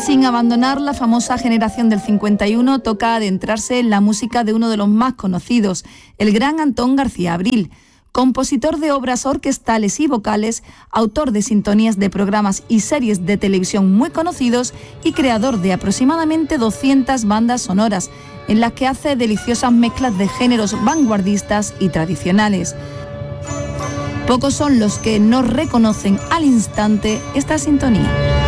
sin abandonar la famosa generación del 51, toca adentrarse en la música de uno de los más conocidos, el gran Antón García Abril. Compositor de obras orquestales y vocales, autor de sintonías de programas y series de televisión muy conocidos y creador de aproximadamente 200 bandas sonoras, en las que hace deliciosas mezclas de géneros vanguardistas y tradicionales. Pocos son los que no reconocen al instante esta sintonía.